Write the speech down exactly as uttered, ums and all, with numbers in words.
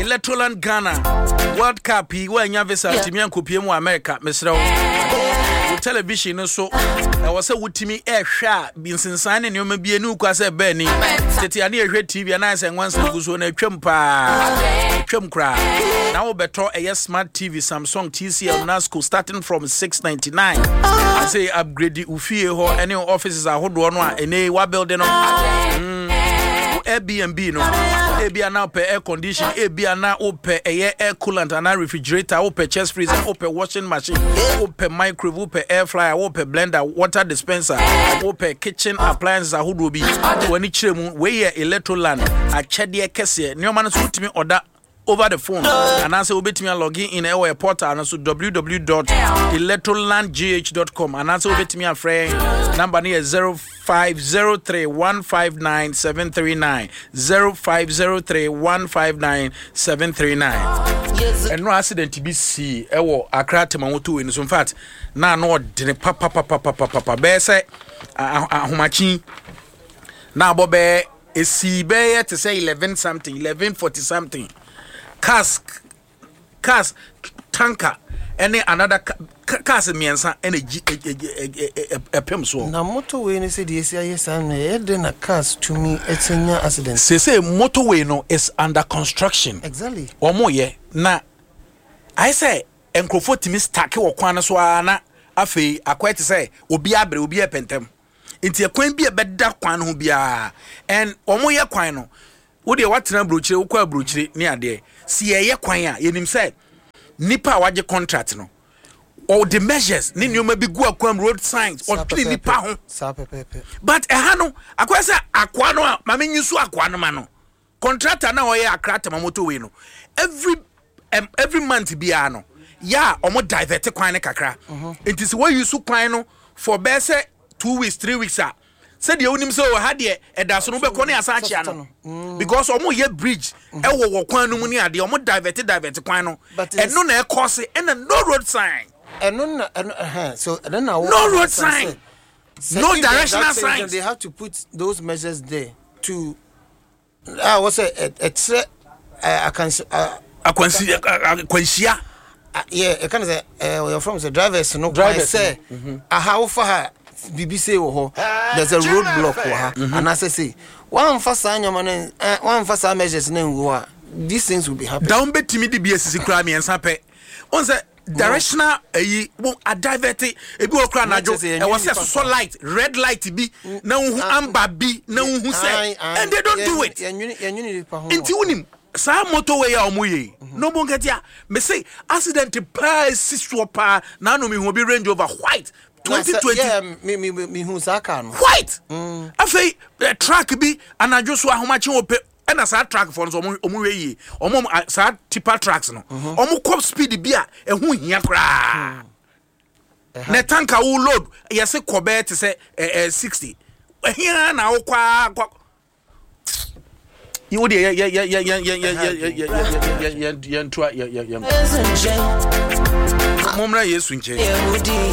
Electroland Ghana World Cup yi wa nya visa timi ankopie mu America mesrew television no so e wo se wutimi e hwe a binsensan ne nyoma bie ni kwase ba ni tete ane ehwe T V na se nwansa guso na twam pa twam kra na wo beto e smart T V Samsung T C L Nasco starting from six ninety-nine I say upgrade ufie ho any offices ahodo no a ene wa building no Airbnb no Airbnb na per air condition Airbnb na open air air coolant and refrigerator open chest freezer open washing machine open microwave open air fryer open blender water dispenser open kitchen appliances ahodo bi wani chiremu we ye Electroland a chede kese nyoma no so timi order over the phone and answer obetimi login in our portal and so w w w dot electroland g h dot com and answer obetimi afre number is zero five zero three one five nine seven three nine zero five zero three one five nine seven three nine and no accident be see ewo Accra Temamoto in so in fact na no de papa papa papa papa be say ahomachi na bobe esi be to say eleven something eleven forty something cask cask tanker any another cask miensa any a pem so na motorway ni say the yes and e na cask to me etinya accident say say motorway no is under construction exactly omo ye na I say enkrofo timi stack wo kwan so na afei akwete say obi abre obi epentem nti ekwan bi ebeda kwan ho bia and omo ye kwan no wo de watena brochire wo kwa brochire ni ade si ye kwan a yenim say nipa waje contract no all the measures ni nyoma bi gu akwam road signs or clean nipa ho but e ha no akwa say akwa no ma menyisu akwa no ma no contractor na oye Accra Temamoto we no every um, every month bia no ya omo divert kwan ne kakra it is where you su kwan no for best two weeks three weeks a said the onim so ha de e da so no be ko ne asa achia no because omo ye bridge e wo wo kwan no mu ni ade omo divert divert kwan no e no na e cause e na no road sign e no na uh so then now no road sign no directional sign they have to put those measures there to I was a it's I can akwansi akwansia yeah I can say uh you're from the drivers no driver say aha for her B B C wo ho there's a roadblock wo ha and I say one fast anyama na one fast measures na wo these things will be happening down betimi de bi asisi kra me ensa pe on say directional ayi wo a divert e bi wo kra na jo e was say so light red light bi na hu amber bi na hu say and they don't do it inti unim sa motorway a omoye no bongatia me say accident pa siswo pa na no me hu bi Range Rover white twenty twenty yeah me me me hu saka no white afei track bi anajo so ahomache ope na sa track for so omo we omo sa tipper tracks no omo cop speed bi a ehu hia kra na tanka wo load yese kobe te say sixty hia na wo kwa you dey yeah yeah yeah yeah yeah yeah yeah yeah yeah yeah yeah Momra Yesu nche